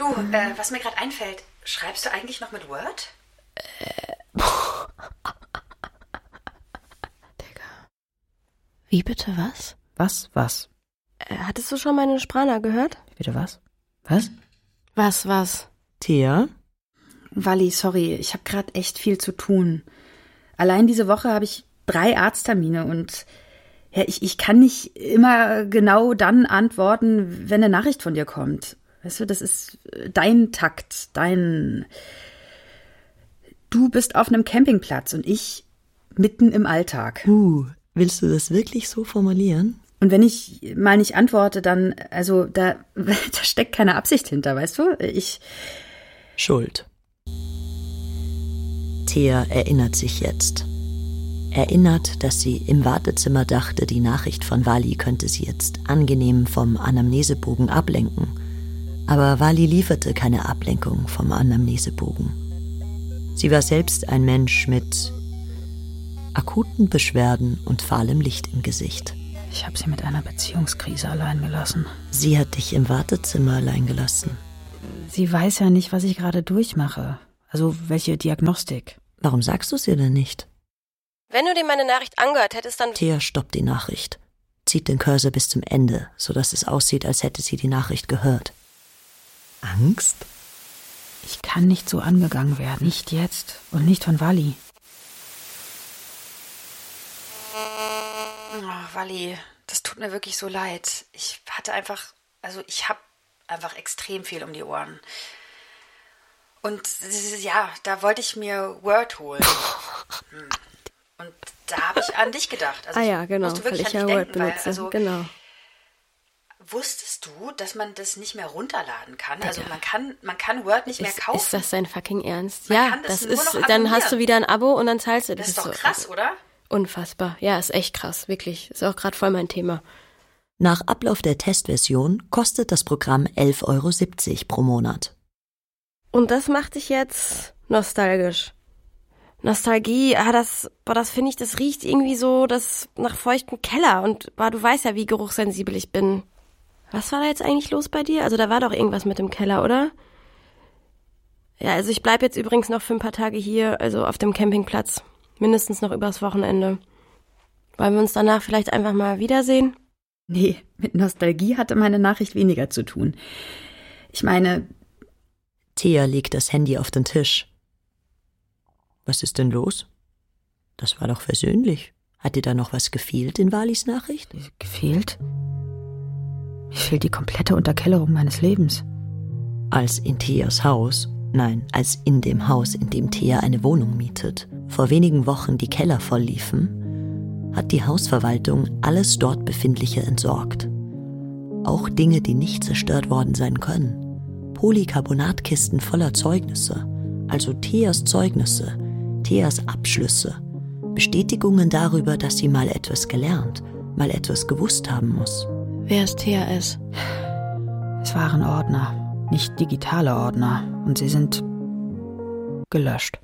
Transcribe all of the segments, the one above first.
Du, was mir gerade einfällt, schreibst du eigentlich noch mit Word? Digga. Wie bitte, was? Was? Hattest du schon meine Sprana gehört? Bitte was? Was? Thea? Wally, sorry, ich habe gerade echt viel zu tun. Allein diese Woche habe ich 3 Arzttermine und ja, ich kann nicht immer genau dann antworten, wenn eine Nachricht von dir kommt. Weißt du, das ist dein Takt, Du bist auf einem Campingplatz und ich mitten im Alltag. Willst du das wirklich so formulieren? Und wenn ich mal nicht antworte, dann, also da steckt keine Absicht hinter, weißt du? Schuld. Thea erinnert sich jetzt. Erinnert, dass sie im Wartezimmer dachte, die Nachricht von Wally könnte sie jetzt angenehm vom Anamnesebogen ablenken. Aber Wally lieferte keine Ablenkung vom Anamnesebogen. Sie war selbst ein Mensch mit akuten Beschwerden und fahlem Licht im Gesicht. Ich habe sie mit einer Beziehungskrise allein gelassen. Sie hat dich im Wartezimmer allein gelassen. Sie weiß ja nicht, was ich gerade durchmache. Also welche Diagnostik. Warum sagst du es ihr denn nicht? Wenn du dir meine Nachricht angehört hättest, dann... Thea stoppt die Nachricht, zieht den Cursor bis zum Ende, sodass es aussieht, als hätte sie die Nachricht gehört. Angst? Ich kann nicht so angegangen werden. Nicht jetzt und nicht von Wally. Oh, Wally, das tut mir wirklich so leid. Ich habe einfach extrem viel um die Ohren. Und ja, da wollte ich mir Word holen. Und da habe ich an dich gedacht. Also ja, genau, musste wirklich weil ich an ja dich Word denken, benutze. weil, Genau. Wusstest du, dass man das nicht mehr runterladen kann? Also man kann Word nicht mehr kaufen. Ist das dein fucking Ernst? Man Ja, kann das das nur ist, noch dann abonnieren. hast du wieder ein Abo und dann zahlst du Das ist so doch krass, oder? Unfassbar. Ja, ist echt krass, wirklich. Ist auch gerade voll mein Thema. Nach Ablauf der Testversion kostet das Programm 11,70 € pro Monat. Und das macht dich jetzt nostalgisch. Nostalgie, das finde ich, das riecht irgendwie so nach feuchtem Keller. Und du weißt ja, wie geruchssensibel ich bin. Was war da jetzt eigentlich los bei dir? Also da war doch irgendwas mit dem Keller, oder? Ja, also ich bleib jetzt übrigens noch für ein paar Tage hier, also auf dem Campingplatz. Mindestens noch übers Wochenende. Wollen wir uns danach vielleicht einfach mal wiedersehen? Nee, mit Nostalgie hatte meine Nachricht weniger zu tun. Ich meine... Thea legt das Handy auf den Tisch. Was ist denn los? Das war doch versöhnlich. Hat dir da noch was gefehlt in Walis Nachricht? Gefehlt? Mir fehlt die komplette Unterkellerung meines Lebens. Als in dem Haus, in dem Thea eine Wohnung mietet, vor wenigen Wochen die Keller voll liefen, hat die Hausverwaltung alles dort Befindliche entsorgt. Auch Dinge, die nicht zerstört worden sein können. Polycarbonatkisten voller Zeugnisse, also Theas Zeugnisse, Theas Abschlüsse, Bestätigungen darüber, dass sie mal etwas gelernt, mal etwas gewusst haben muss. Wer ist Thea S? Es waren Ordner, nicht digitale Ordner, und sie sind gelöscht.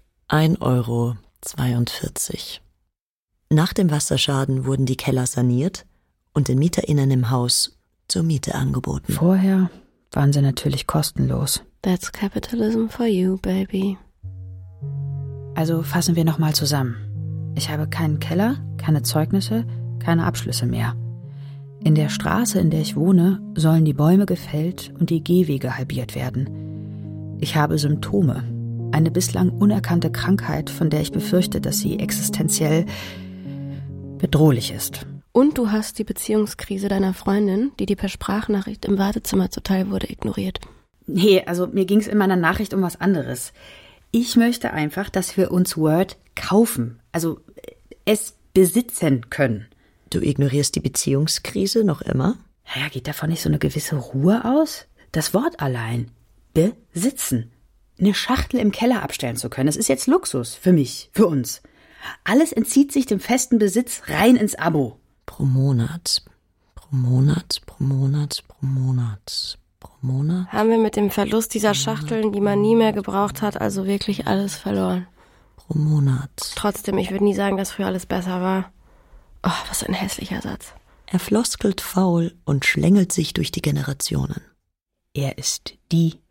1,42 €. Nach dem Wasserschaden wurden die Keller saniert und den MieterInnen im Haus zur Miete angeboten. Vorher waren sie natürlich kostenlos. That's capitalism for you, baby. Also fassen wir nochmal zusammen. Ich habe keinen Keller, keine Zeugnisse, keine Abschlüsse mehr. In der Straße, in der ich wohne, sollen die Bäume gefällt und die Gehwege halbiert werden. Ich habe Symptome. Eine bislang unerkannte Krankheit, von der ich befürchte, dass sie existenziell bedrohlich ist. Und du hast die Beziehungskrise deiner Freundin, die dir per Sprachnachricht im Wartezimmer zuteil wurde, ignoriert. Nee, also mir ging es in meiner Nachricht um was anderes. Ich möchte einfach, dass wir uns Word kaufen, also es besitzen können. Du ignorierst die Beziehungskrise noch immer? Naja, geht davon nicht so eine gewisse Ruhe aus? Das Wort allein. Besitzen. Eine Schachtel im Keller abstellen zu können, das ist jetzt Luxus für mich, für uns. Alles entzieht sich dem festen Besitz rein ins Abo. Pro Monat. Haben wir mit dem Verlust dieser Schachteln, die man nie mehr gebraucht hat, also wirklich alles verloren. Pro Monat. Trotzdem, ich würde nie sagen, dass früher alles besser war. Oh, was ein hässlicher Satz. Er floskelt faul und schlängelt sich durch die Generationen. Er ist die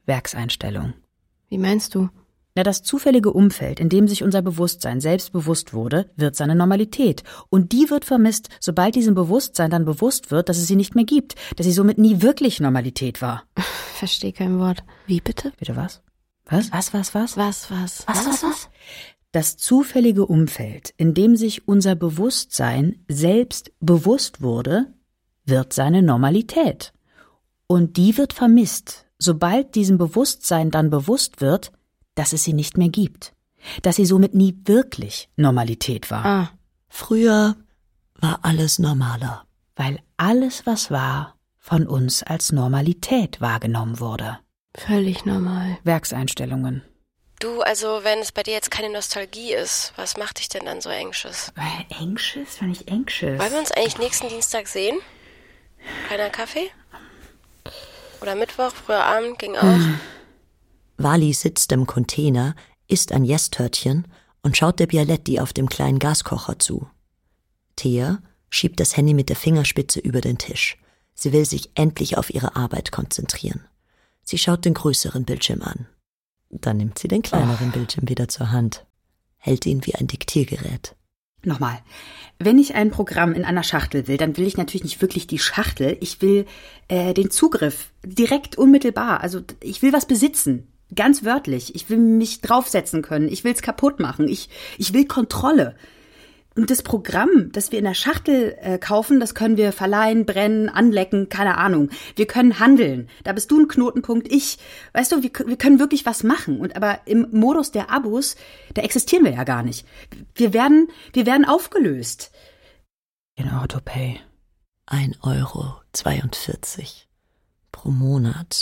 Werkseinstellung. Wie meinst du? Ja, das zufällige Umfeld, in dem sich unser Bewusstsein selbst bewusst wurde, wird seine Normalität. Und die wird vermisst, sobald diesem Bewusstsein dann bewusst wird, dass es sie nicht mehr gibt, dass sie somit nie wirklich Normalität war. Verstehe kein Wort. Wie bitte? Bitte was? Was? Was? Das zufällige Umfeld, in dem sich unser Bewusstsein selbst bewusst wurde, wird seine Normalität. Und die wird vermisst, sobald diesem Bewusstsein dann bewusst wird, dass es sie nicht mehr gibt, dass sie somit nie wirklich Normalität war. Früher war alles normaler. Weil alles, was war, von uns als Normalität wahrgenommen wurde. Völlig normal. Werkseinstellungen. Du, also wenn es bei dir jetzt keine Nostalgie ist, was macht dich denn dann so anxious? Anxious? War nicht anxious. Wollen wir uns eigentlich nächsten Dienstag sehen? Kleiner Kaffee? Oder Mittwoch, früher Abend, ging auch. Wally sitzt im Container, isst ein Yes-Törtchen und schaut der Bialetti auf dem kleinen Gaskocher zu. Thea schiebt das Handy mit der Fingerspitze über den Tisch. Sie will sich endlich auf ihre Arbeit konzentrieren. Sie schaut den größeren Bildschirm an. Dann nimmt sie den kleineren Bildschirm wieder zur Hand, hält ihn wie ein Diktiergerät. Nochmal, wenn ich ein Programm in einer Schachtel will, dann will ich natürlich nicht wirklich die Schachtel, ich will den Zugriff direkt unmittelbar, also ich will was besitzen, ganz wörtlich, ich will mich draufsetzen können, ich will es kaputt machen, ich will Kontrolle. Und das Programm, das wir in der Schachtel kaufen, das können wir verleihen, brennen, anlecken, keine Ahnung. Wir können handeln. Da bist du ein Knotenpunkt, ich. Weißt du, wir können wirklich was machen. Und aber im Modus der Abos, da existieren wir ja gar nicht. Wir werden aufgelöst. In Autopay. 1,42 € pro Monat.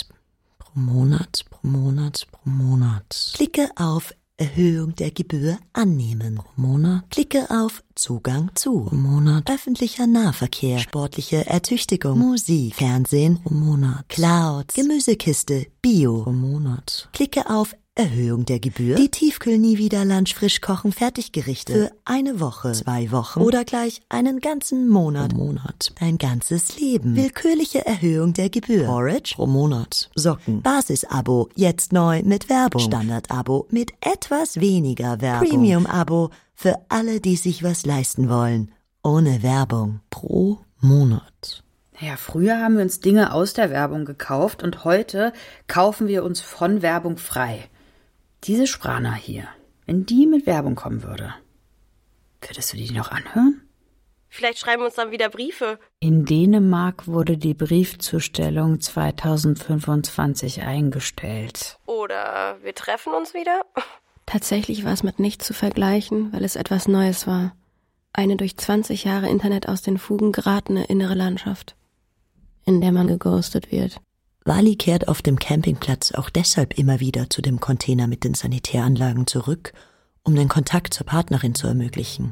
Klicke auf Erhöhung der Gebühr annehmen. Pro Monat. Klicke auf Zugang zu. Pro Monat. Öffentlicher Nahverkehr. Sportliche Ertüchtigung. Musik. Fernsehen. Pro Monat. Clouds. Gemüsekiste. Bio. Pro Monat. Klicke auf Erhöhung der Gebühr. Die Tiefkühl-Nie-Wieder-Lunch frisch kochen Fertiggerichte. Für eine Woche, 2 Wochen oder gleich einen ganzen Monat. Pro Monat. Dein ganzes Leben. Willkürliche Erhöhung der Gebühr. Porridge pro Monat. Socken. Basis-Abo. Jetzt neu mit Werbung. Standard-Abo mit etwas weniger Werbung. Premium-Abo für alle, die sich was leisten wollen. Ohne Werbung. Pro Monat. Naja, früher haben wir uns Dinge aus der Werbung gekauft und heute kaufen wir uns von Werbung frei. Diese Sprana hier, wenn die mit Werbung kommen würde, würdest du die noch anhören? Vielleicht schreiben wir uns dann wieder Briefe. In Dänemark wurde die Briefzustellung 2025 eingestellt. Oder wir treffen uns wieder? Tatsächlich war es mit nichts zu vergleichen, weil es etwas Neues war. Eine durch 20 Jahre Internet aus den Fugen geratene innere Landschaft, in der man geghostet wird. Wally kehrt auf dem Campingplatz auch deshalb immer wieder zu dem Container mit den Sanitäranlagen zurück, um den Kontakt zur Partnerin zu ermöglichen.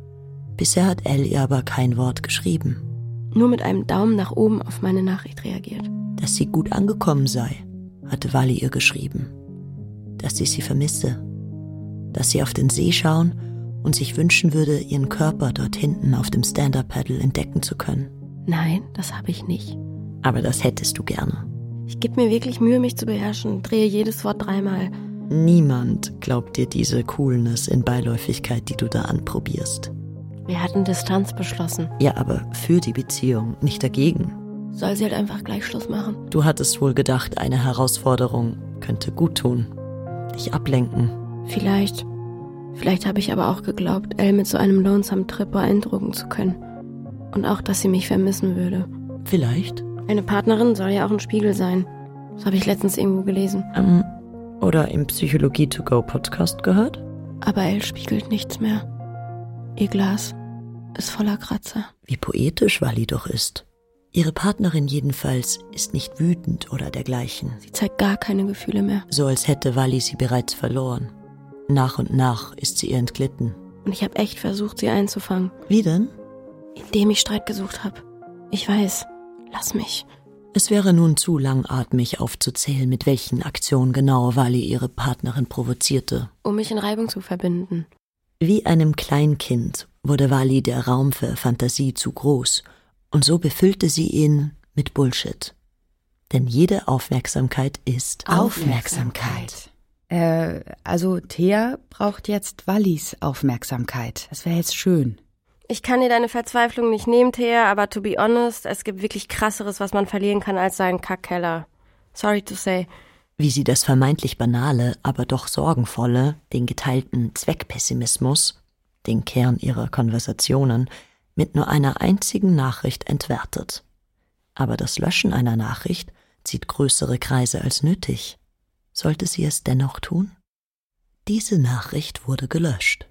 Bisher hat Elle ihr aber kein Wort geschrieben. Nur mit einem Daumen nach oben auf meine Nachricht reagiert. Dass sie gut angekommen sei, hatte Wally ihr geschrieben. Dass sie vermisse. Dass sie auf den See schauen und sich wünschen würde, ihren Körper dort hinten auf dem Stand-Up-Paddle entdecken zu können. Nein, das habe ich nicht. Aber das hättest du gerne. Ich gebe mir wirklich Mühe, mich zu beherrschen, drehe jedes Wort 3-mal. Niemand glaubt dir diese Coolness in Beiläufigkeit, die du da anprobierst. Wir hatten Distanz beschlossen. Ja, aber für die Beziehung, nicht dagegen. Soll sie halt einfach gleich Schluss machen? Du hattest wohl gedacht, eine Herausforderung könnte gut tun. Dich ablenken. Vielleicht habe ich aber auch geglaubt, Elle mit so einem lonesome Trip beeindrucken zu können. Und auch, dass sie mich vermissen würde. Vielleicht. Eine Partnerin soll ja auch ein Spiegel sein. Das habe ich letztens irgendwo gelesen. Oder im Psychologie-to-go-Podcast gehört? Aber Elle spiegelt nichts mehr. Ihr Glas ist voller Kratzer. Wie poetisch Wally doch ist. Ihre Partnerin jedenfalls ist nicht wütend oder dergleichen. Sie zeigt gar keine Gefühle mehr. So als hätte Wally sie bereits verloren. Nach und nach ist sie ihr entglitten. Und ich habe echt versucht, sie einzufangen. Wie denn? Indem ich Streit gesucht habe. Ich weiß, lass mich. Es wäre nun zu langatmig aufzuzählen, mit welchen Aktionen genau Wally ihre Partnerin provozierte. Um mich in Reibung zu verbinden. Wie einem Kleinkind wurde Wally der Raum für Fantasie zu groß und so befüllte sie ihn mit Bullshit. Denn jede Aufmerksamkeit ist Aufmerksamkeit. Also Thea braucht jetzt Wallis Aufmerksamkeit. Das wäre jetzt schön. Ich kann dir deine Verzweiflung nicht nehmen, Thea, aber to be honest, es gibt wirklich Krasseres, was man verlieren kann als seinen Kackkeller. Sorry to say. Wie sie das vermeintlich Banale, aber doch Sorgenvolle, den geteilten Zweckpessimismus, den Kern ihrer Konversationen, mit nur einer einzigen Nachricht entwertet. Aber das Löschen einer Nachricht zieht größere Kreise als nötig. Sollte sie es dennoch tun? Diese Nachricht wurde gelöscht.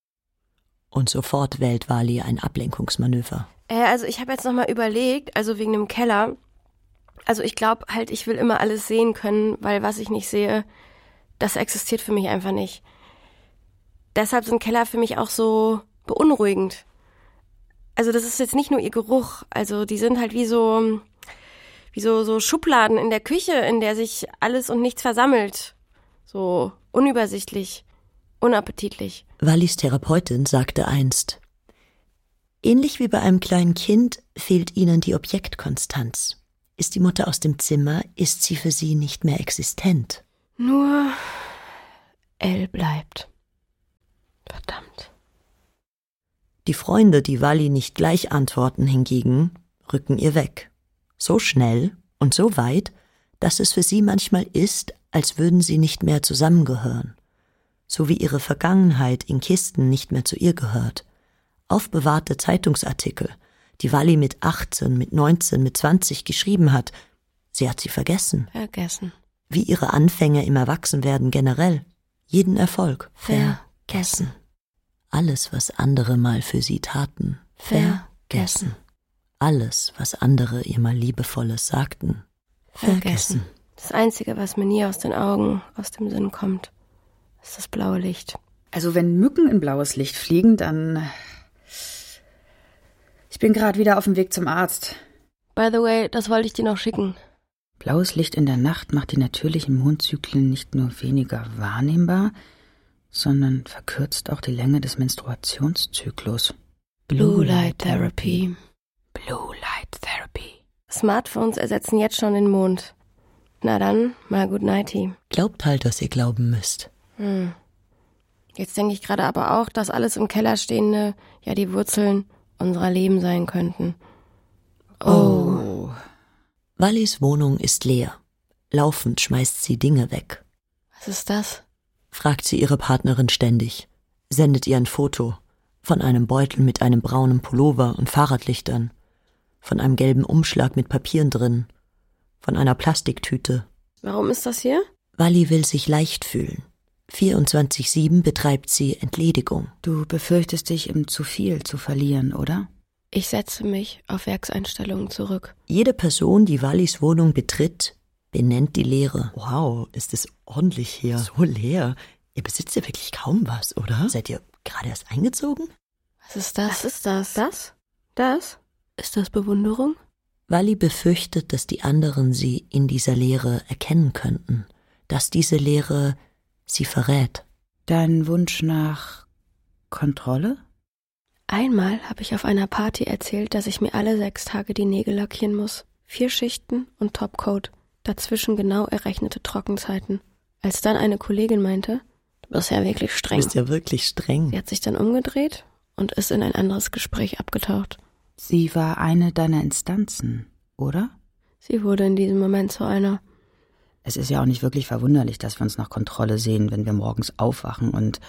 Und sofort wählt Wally ein Ablenkungsmanöver. Also ich habe jetzt nochmal überlegt, also wegen dem Keller. Also ich glaube halt, ich will immer alles sehen können, weil was ich nicht sehe, das existiert für mich einfach nicht. Deshalb sind Keller für mich auch so beunruhigend. Also das ist jetzt nicht nur ihr Geruch, also die sind halt wie so Schubladen in der Küche, in der sich alles und nichts versammelt. So unübersichtlich, unappetitlich. Wallys Therapeutin sagte einst: Ähnlich wie bei einem kleinen Kind fehlt ihnen die Objektkonstanz. Ist die Mutter aus dem Zimmer, ist sie für sie nicht mehr existent. Nur Elle bleibt. Verdammt. Die Freunde, die Wally nicht gleich antworten hingegen, rücken ihr weg. So schnell und so weit, dass es für sie manchmal ist, als würden sie nicht mehr zusammengehören. So wie ihre Vergangenheit in Kisten nicht mehr zu ihr gehört. Aufbewahrte Zeitungsartikel, die Wally mit 18, mit 19, mit 20 geschrieben hat, sie hat sie vergessen. Vergessen. Wie ihre Anfänge im Erwachsenwerden generell. Jeden Erfolg. Vergessen. Alles, was andere mal für sie taten. Vergessen. Alles, was andere ihr mal Liebevolles sagten. Vergessen. Das Einzige, was mir nie aus den Augen, aus dem Sinn kommt, ist das blaue Licht. Also wenn Mücken in blaues Licht fliegen, dann... Ich bin gerade wieder auf dem Weg zum Arzt. By the way, das wollte ich dir noch schicken. Blaues Licht in der Nacht macht die natürlichen Mondzyklen nicht nur weniger wahrnehmbar, sondern verkürzt auch die Länge des Menstruationszyklus. Blue Light Therapy. Blue Light Therapy. Smartphones ersetzen jetzt schon den Mond. Na dann, mal good nighty. Glaubt halt, was ihr glauben müsst. Jetzt denke ich gerade aber auch, dass alles im Keller Stehende ja die Wurzeln unserer Leben sein könnten. Oh. Wallys Wohnung ist leer. Laufend schmeißt sie Dinge weg. Was ist das? Fragt sie ihre Partnerin ständig. Sendet ihr ein Foto. Von einem Beutel mit einem braunen Pullover und Fahrradlichtern. Von einem gelben Umschlag mit Papieren drin. Von einer Plastiktüte. Warum ist das hier? Wally will sich leicht fühlen. 24/7 betreibt sie Entledigung. Du befürchtest dich im zu viel zu verlieren, oder? Ich setze mich auf Werkseinstellungen zurück. Jede Person, die Wallys Wohnung betritt, benennt die Leere. Wow, ist es ordentlich hier. So leer. Ihr besitzt ja wirklich kaum was, oder? Seid ihr gerade erst eingezogen? Was ist das? Was ist das? Das? Das? Ist das Bewunderung? Wally befürchtet, dass die anderen sie in dieser Leere erkennen könnten. Dass diese Leere sie verrät. Dein Wunsch nach Kontrolle? Einmal habe ich auf einer Party erzählt, dass ich mir alle 6 Tage die Nägel lackieren muss. 4 Schichten und Topcoat. Dazwischen genau errechnete Trockenzeiten. Als dann eine Kollegin meinte, du bist ja wirklich streng. Du bist ja wirklich streng. Sie hat sich dann umgedreht und ist in ein anderes Gespräch abgetaucht. Sie war eine deiner Instanzen, oder? Sie wurde in diesem Moment zu einer. Es ist ja auch nicht wirklich verwunderlich, dass wir uns nach Kontrolle sehen, wenn wir morgens aufwachen und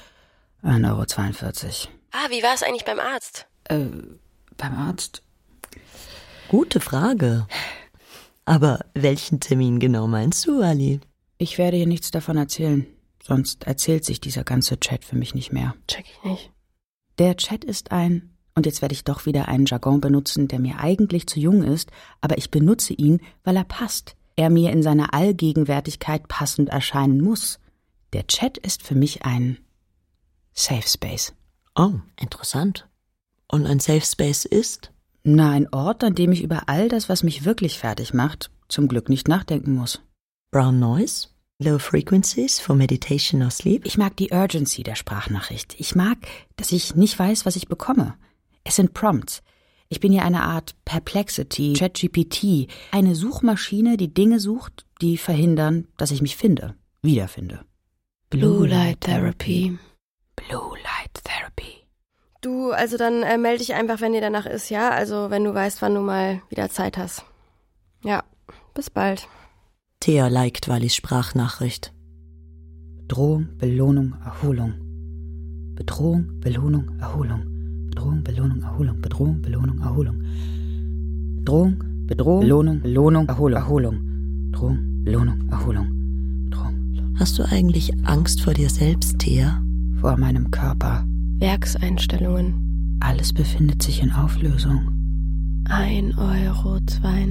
1,42 €. Wie war es eigentlich beim Arzt? Beim Arzt? Gute Frage. Aber welchen Termin genau meinst du, Ali? Ich werde dir nichts davon erzählen. Sonst erzählt sich dieser ganze Chat für mich nicht mehr. Check ich nicht. Der Chat ist und jetzt werde ich doch wieder einen Jargon benutzen, der mir eigentlich zu jung ist, aber ich benutze ihn, weil er passt. Er mir in seiner Allgegenwärtigkeit passend erscheinen muss. Der Chat ist für mich ein Safe Space. Oh, interessant. Und ein Safe Space ist? Na, ein Ort, an dem ich über all das, was mich wirklich fertig macht, zum Glück nicht nachdenken muss. Brown Noise? Low Frequencies for Meditation or Sleep? Ich mag die Urgency der Sprachnachricht. Ich mag, dass ich nicht weiß, was ich bekomme. Es sind Prompts. Ich bin ja eine Art Perplexity, ChatGPT, eine Suchmaschine, die Dinge sucht, die verhindern, dass ich mich wiederfinde. Blue Light Therapy. Blue Light Therapy. Du, also dann melde dich einfach, wenn dir danach ist, ja? Also wenn du weißt, wann du mal wieder Zeit hast. Ja, bis bald. Thea liked Wallis Sprachnachricht. Bedrohung, Belohnung, Erholung. Bedrohung, Belohnung, Erholung. Bedrohung, Belohnung, Erholung. Bedrohung, Belohnung, Erholung. Bedrohung, Belohnung, Erholung. Bedrohung, Belohnung, Erholung. Bedrohung. Hast du eigentlich Angst vor dir selbst, Thea? Vor meinem Körper. Werkseinstellungen. Alles befindet sich in Auflösung. 1,42 Euro.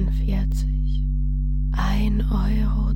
1,42 Euro.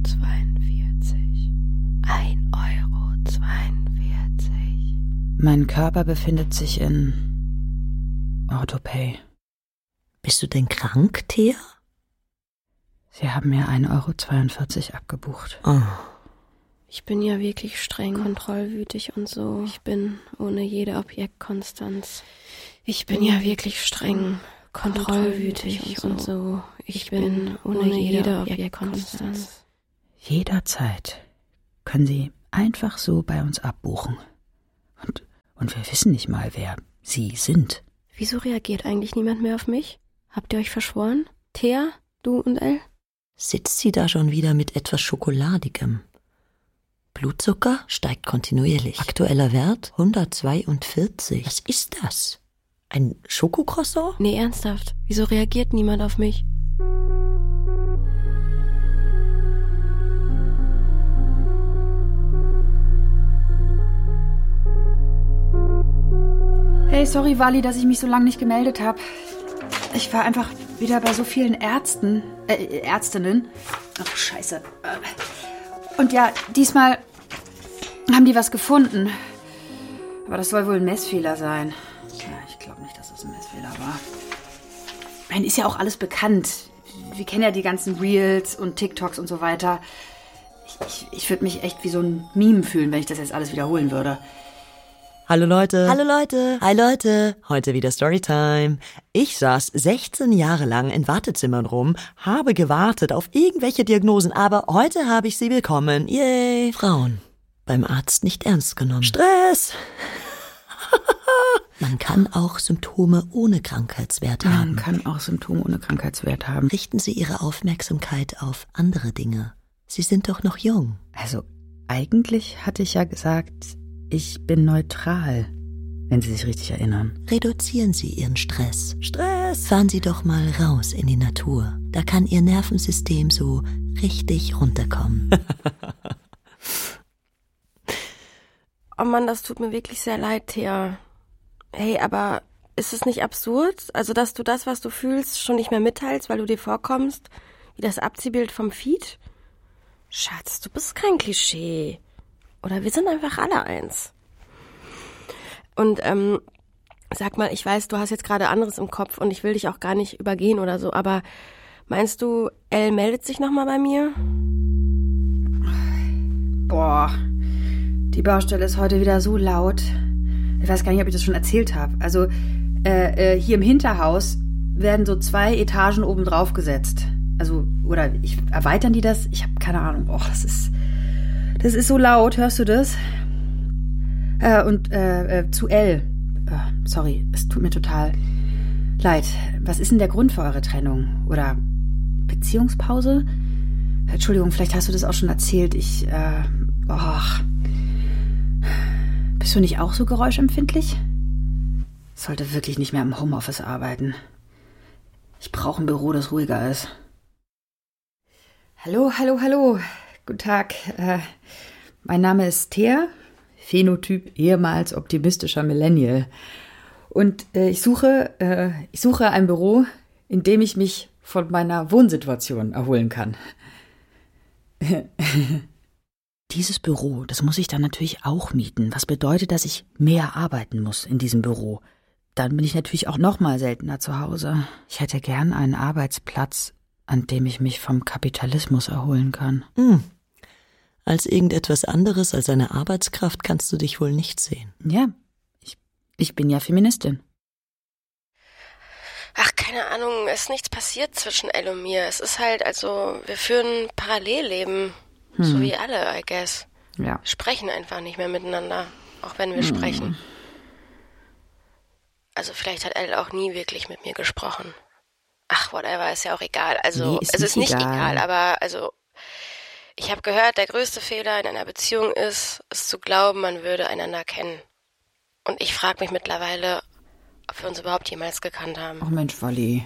1,42 Euro. Mein Körper befindet sich in Autopay. Bist du denn krank, Thea? Sie haben mir 1,42 Euro abgebucht. Oh. Ich bin ja wirklich streng, kontrollwütig und so. Ich bin ohne jede Objektkonstanz. Ich bin ja wirklich streng, kontrollwütig und so. Ich bin ohne jede Objektkonstanz. Jederzeit können Sie einfach so bei uns abbuchen. Und wir wissen nicht mal, wer Sie sind. Wieso reagiert eigentlich niemand mehr auf mich? Habt ihr euch verschworen? Thea, du und Elle? Sitzt sie da schon wieder mit etwas Schokoladigem? Blutzucker steigt kontinuierlich. Aktueller Wert 142. Was ist das? Ein Schokocroissant? Nee, ernsthaft. Wieso reagiert niemand auf mich? Hey, sorry, Wally, dass ich mich so lange nicht gemeldet habe. Ich war einfach wieder bei so vielen Ärztinnen. Ach, scheiße. Und ja, diesmal haben die was gefunden. Aber das soll wohl ein Messfehler sein. Ja, ich glaube nicht, dass das ein Messfehler war. Nein, ist ja auch alles bekannt. Wir kennen ja die ganzen Reels und TikToks und so weiter. Ich würde mich echt wie so ein Meme fühlen, wenn ich das jetzt alles wiederholen würde. Hallo Leute. Hallo Leute. Hi Leute. Heute wieder Storytime. Ich saß 16 Jahre lang in Wartezimmern rum, habe gewartet auf irgendwelche Diagnosen, aber heute habe ich sie bekommen. Yay. Frauen. Beim Arzt nicht ernst genommen. Stress. Man kann auch Symptome ohne Krankheitswert haben. Richten Sie Ihre Aufmerksamkeit auf andere Dinge. Sie sind doch noch jung. Also, eigentlich hatte ich ja gesagt, ich bin neutral, wenn Sie sich richtig erinnern. Reduzieren Sie Ihren Stress. Fahren Sie doch mal raus in die Natur. Da kann Ihr Nervensystem so richtig runterkommen. Oh Mann, das tut mir wirklich sehr leid, Thea. Hey, aber ist es nicht absurd? Also, dass du das, was du fühlst, schon nicht mehr mitteilst, weil du dir vorkommst wie das Abziehbild vom Feed? Schatz, du bist kein Klischee. Oder wir sind einfach alle eins. Und sag mal, ich weiß, du hast jetzt gerade anderes im Kopf und ich will dich auch gar nicht übergehen oder so, aber meinst du, Elle meldet sich nochmal bei mir? Boah, die Baustelle ist heute wieder so laut. Ich weiß gar nicht, ob ich das schon erzählt habe. Also hier im Hinterhaus werden so 2 Etagen oben drauf gesetzt. Also, oder erweitern die das? Ich habe keine Ahnung. Och, das ist so laut, hörst du das? Und zu Elle. Sorry, es tut mir total leid. Was ist denn der Grund für eure Trennung? Oder Beziehungspause? Entschuldigung, vielleicht hast du das auch schon erzählt. Bist du nicht auch so geräuschempfindlich? Ich sollte wirklich nicht mehr im Homeoffice arbeiten. Ich brauche ein Büro, das ruhiger ist. Hallo. Guten Tag. Mein Name ist Thea, Phänotyp ehemals optimistischer Millennial. Und ich suche ein Büro, in dem ich mich von meiner Wohnsituation erholen kann. Dieses Büro, das muss ich dann natürlich auch mieten, was bedeutet, dass ich mehr arbeiten muss in diesem Büro. Dann bin ich natürlich auch noch mal seltener zu Hause. Ich hätte gern einen Arbeitsplatz, an dem ich mich vom Kapitalismus erholen kann. Als irgendetwas anderes als eine Arbeitskraft kannst du dich wohl nicht sehen. Ja, ich bin ja Feministin. Ach, keine Ahnung, ist nichts passiert zwischen Elle und mir. Es ist halt, also, wir führen Parallelleben. So wie alle, I guess. Ja. Wir sprechen einfach nicht mehr miteinander, auch wenn wir sprechen. Also vielleicht hat Elle auch nie wirklich mit mir gesprochen. Ach, whatever, ist ja auch egal. Also, es ist nicht egal, aber also, ich habe gehört, der größte Fehler in einer Beziehung ist, es zu glauben, man würde einander kennen. Und ich frage mich mittlerweile, ob wir uns überhaupt jemals gekannt haben. Ach Mensch, Wally.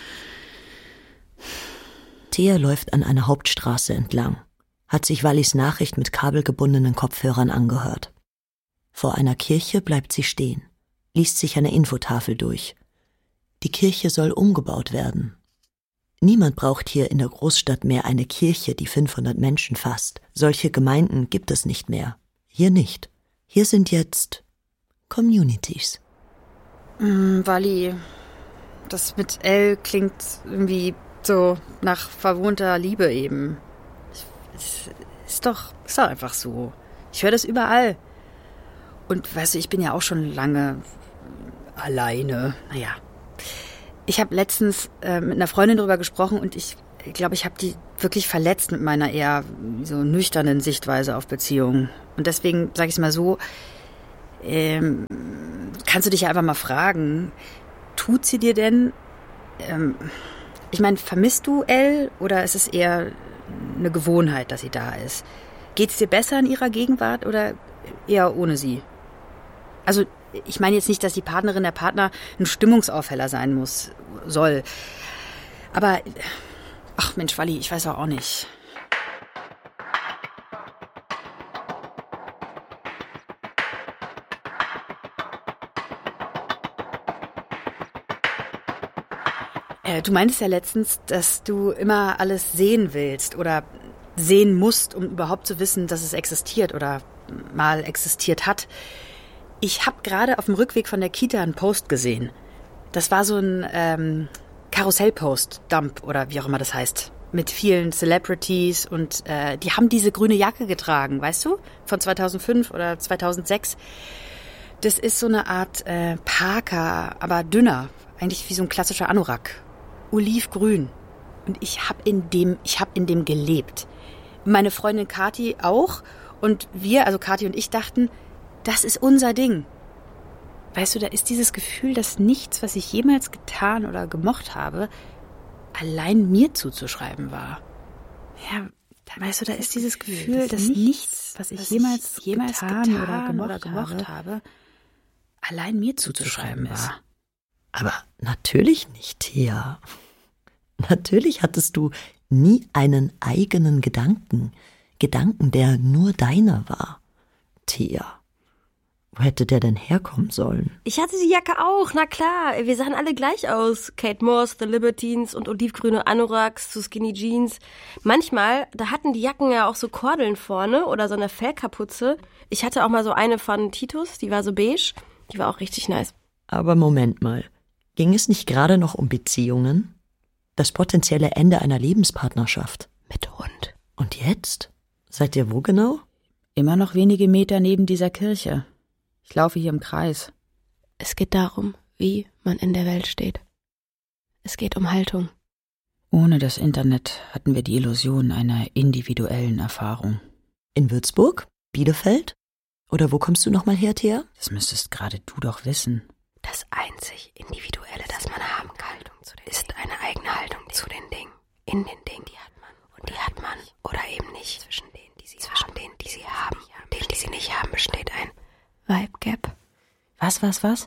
Thea läuft an einer Hauptstraße entlang, hat sich Wallys Nachricht mit kabelgebundenen Kopfhörern angehört. Vor einer Kirche bleibt sie stehen, liest sich eine Infotafel durch. Die Kirche soll umgebaut werden. Niemand braucht hier in der Großstadt mehr eine Kirche, die 500 Menschen fasst. Solche Gemeinden gibt es nicht mehr. Hier nicht. Hier sind jetzt Communities. Wally, das mit Elle klingt irgendwie so nach verwohnter Liebe eben. Ist doch einfach so. Ich höre das überall. Und weißt du, ich bin ja auch schon lange alleine. Naja. Ich habe letztens mit einer Freundin drüber gesprochen und ich glaube, ich habe die wirklich verletzt mit meiner eher so nüchternen Sichtweise auf Beziehungen. Und deswegen sage ich es mal so, kannst du dich ja einfach mal fragen, tut sie dir denn, ich meine, vermisst du Elle oder ist es eher eine Gewohnheit, dass sie da ist? Geht es dir besser in ihrer Gegenwart oder eher ohne sie? Also ich meine jetzt nicht, dass die Partnerin der Partner ein Stimmungsaufheller sein soll. Aber, ach Mensch, Wally, ich weiß auch nicht. Du meintest ja letztens, dass du immer alles sehen willst oder sehen musst, um überhaupt zu wissen, dass es existiert oder mal existiert hat. Ich habe gerade auf dem Rückweg von der Kita einen Post gesehen. Das war so ein Karussell-Post, Dump oder wie auch immer das heißt, mit vielen Celebrities und die haben diese grüne Jacke getragen, weißt du, von 2005 oder 2006. Das ist so eine Art Parker, aber dünner, eigentlich wie so ein klassischer Anorak. Olivgrün. Und ich hab in dem gelebt. Meine Freundin Kathi auch. Und wir, also Kathi und ich, dachten, das ist unser Ding. Weißt du, da ist dieses Gefühl, dass nichts, was ich jemals getan oder gemocht habe, allein mir zuzuschreiben war. Ja, weißt du, da ist dieses Gefühl, dass nichts, was ich jemals getan oder gemocht habe, allein mir zuzuschreiben war. Aber natürlich nicht, Thea. Natürlich hattest du nie einen eigenen Gedanken, der nur deiner war. Thea, wo hätte der denn herkommen sollen? Ich hatte die Jacke auch, na klar. Wir sahen alle gleich aus. Kate Moss, The Libertines und olivgrüne Anoraks zu Skinny Jeans. Manchmal, da hatten die Jacken ja auch so Kordeln vorne oder so eine Fellkapuze. Ich hatte auch mal so eine von Titus, die war so beige. Die war auch richtig nice. Aber Moment mal. Ging es nicht gerade noch um Beziehungen? Das potenzielle Ende einer Lebenspartnerschaft. Mit Hund. Und jetzt? Seid ihr wo genau? Immer noch wenige Meter neben dieser Kirche. Ich laufe hier im Kreis. Es geht darum, wie man in der Welt steht. Es geht um Haltung. Ohne das Internet hatten wir die Illusion einer individuellen Erfahrung. In Würzburg? Bielefeld? Oder wo kommst du nochmal her, Thea? Das müsstest gerade du doch wissen. Das einzig Individuelle, das man haben kann, ist eine eigene Haltung zu den Dingen. In den Dingen, die hat man. Und die hat man oder eben nicht. Zwischen denen, die sie haben, denen, die sie nicht haben, besteht ein Vibe Gap. Was?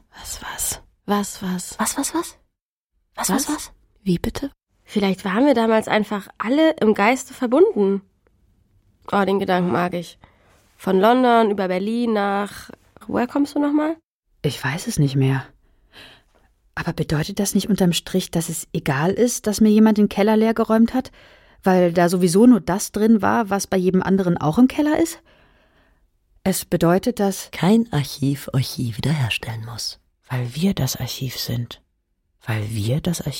Wie bitte? Vielleicht waren wir damals einfach alle im Geiste verbunden. Oh, den Gedanken mag ich. Von London über Berlin nach... Woher kommst du nochmal? Ich weiß es nicht mehr. Aber bedeutet das nicht unterm Strich, dass es egal ist, dass mir jemand den Keller leer geräumt hat? Weil da sowieso nur das drin war, was bei jedem anderen auch im Keller ist? Es bedeutet, dass kein Archiv euch je wiederherstellen muss. Weil wir das Archiv sind. Weil wir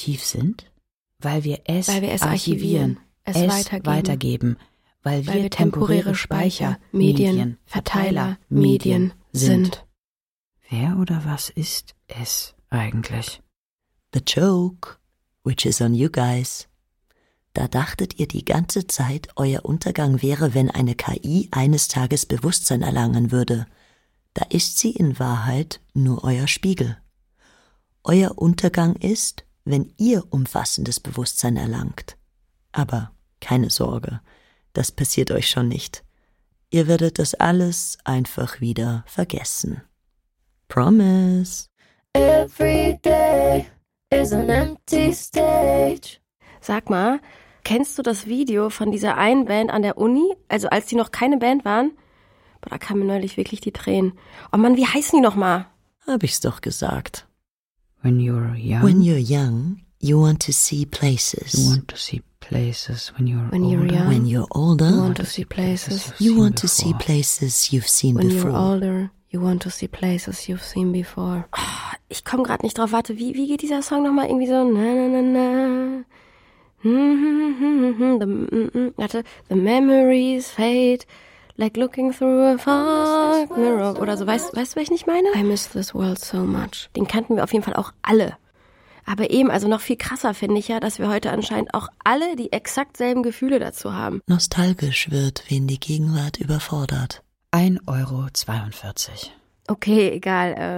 es archivieren, es weitergeben. Weil wir temporäre Speicher, Medien, Verteiler, Medien sind. Wer oder was ist es eigentlich? The Joke. which is on you guys. Da dachtet ihr die ganze Zeit, euer Untergang wäre, wenn eine KI eines Tages Bewusstsein erlangen würde. Da ist sie in Wahrheit nur euer Spiegel. Euer Untergang ist, wenn ihr umfassendes Bewusstsein erlangt. Aber keine Sorge, das passiert euch schon nicht. Ihr werdet das alles einfach wieder vergessen. Promise. Every day is an empty stage. Sag mal, kennst du das Video von dieser einen Band an der Uni? Also als die noch keine Band waren? Boah, da kamen mir neulich wirklich die Tränen. Oh Mann, wie heißen die nochmal? Hab ich's doch gesagt. When you're young. When you're young, you want to see places. You want to see places. When you're When you're older. young. When you're older, You want to see places. you want to see places you've seen When before. you're older, you want to see places you've seen before. Oh, ich komme gerade nicht drauf. Warte, wie geht dieser Song nochmal? Irgendwie so na na na na. Warte, the memories fade like looking through a fog mirror oder so. Weißt du, was ich nicht meine? I miss this world so much. Den kannten wir auf jeden Fall auch alle. Aber eben, also noch viel krasser finde ich ja, dass wir heute anscheinend auch alle die exakt selben Gefühle dazu haben. Nostalgisch wird, wen die Gegenwart überfordert. 1,42 €. Okay, egal.